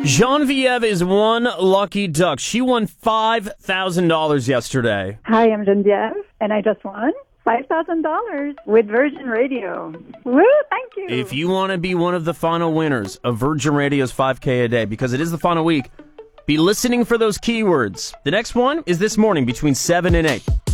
Genevieve is one lucky duck. She won $5,000 yesterday. Hi, I'm Genevieve, and I just won $5,000 with Virgin Radio. Woo, thank you. If you want to be one of the final winners of Virgin Radio's 5K a day, because it is the final week, be listening for those keywords. The next one is this morning between 7 and 8.